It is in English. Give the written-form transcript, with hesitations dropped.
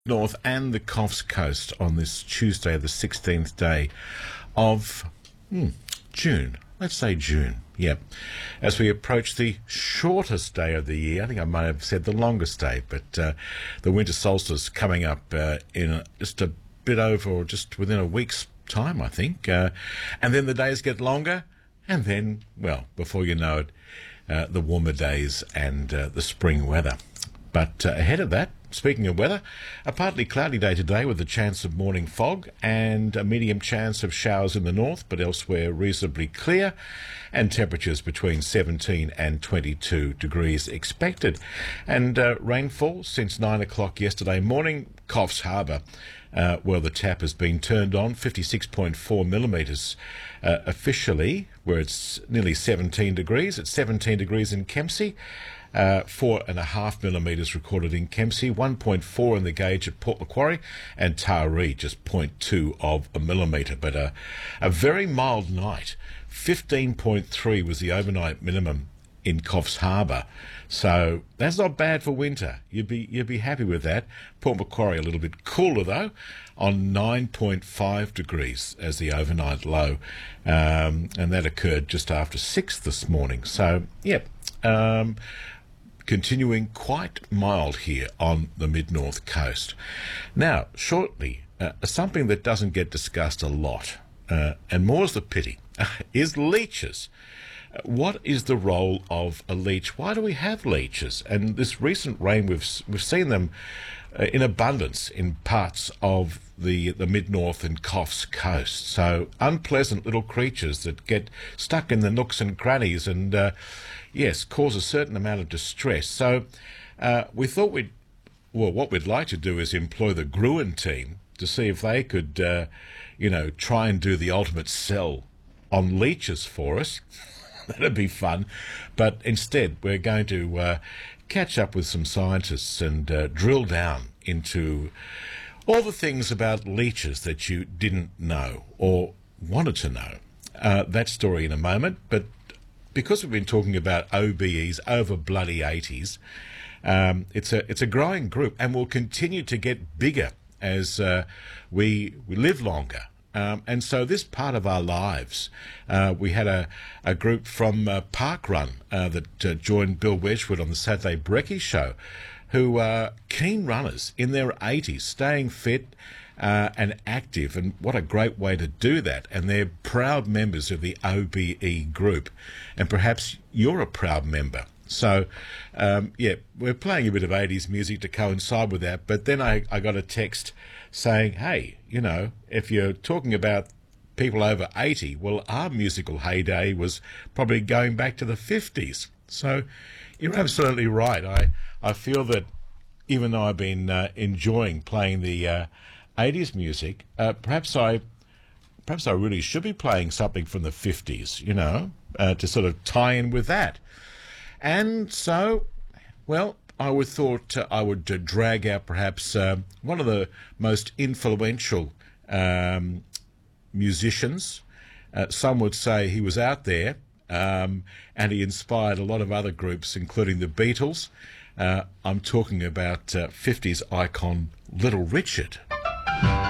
North and the Coffs Coast on this Tuesday, the 16th day of June. Let's say June, yep. As we approach the shortest day of the year, I think I might have said the longest day, but the winter solstice coming up in just a bit over, or just within a week's time, I think. And then the days get longer, and then, well, before you know it, the warmer days and the spring weather. But ahead of that, speaking of weather, a partly cloudy day today with a chance of morning fog and a medium chance of showers in the north, but elsewhere reasonably clear, and temperatures between 17 and 22 degrees expected. And rainfall since 9 o'clock yesterday morning. Coffs Harbour, well, the tap has been turned on, 56.4 millimetres officially, where it's nearly 17 degrees. It's 17 degrees in Kempsey. 4.5 millimetres recorded in Kempsey, 1.4 in the gauge at Port Macquarie, and Taree just 0.2 of a millimetre. But a very mild night. 15.3 was the overnight minimum in Coffs Harbour, so that's not bad for winter. You'd be happy with that. Port Macquarie a little bit cooler though, on 9.5 degrees as the overnight low, and that occurred just after 6 this morning. So yep. Continuing quite mild here on the mid-north coast. Now, shortly, something that doesn't get discussed a lot, and more's the pity, is leeches. What is the role of a leech? Why do we have leeches? And this recent rain, we've seen them in abundance in parts of the mid-north and Coffs Coast. So unpleasant little creatures that get stuck in the nooks and crannies and, yes, cause a certain amount of distress. So we thought what we'd like to do is employ the Gruen team to see if they could, try and do the ultimate sell on leeches for us. That'd be fun. But instead, we're going to catch up with some scientists and drill down into all the things about leeches that you didn't know or wanted to know. That story in a moment. But because we've been talking about OBEs, over bloody 80s, it's a growing group and will continue to get bigger as we live longer. And so this part of our lives, we had a group from Parkrun that joined Bill Wedgwood on the Saturday Brekkie show, who are keen runners in their 80s, staying fit and active, and what a great way to do that. And they're proud members of the OBE group, and perhaps you're a proud member. So, we're playing a bit of 80s music to coincide with that, but then I got a text saying, hey, if you're talking about people over 80, well, our musical heyday was probably going back to the 50s. So you're absolutely right. I feel that even though I've been enjoying playing the 80s music, perhaps I really should be playing something from the 50s, to sort of tie in with that. And so, well, I would thought I would drag out perhaps one of the most influential musicians. Some would say he was out there, and he inspired a lot of other groups, including the Beatles. I'm talking about 50s icon Little Richard.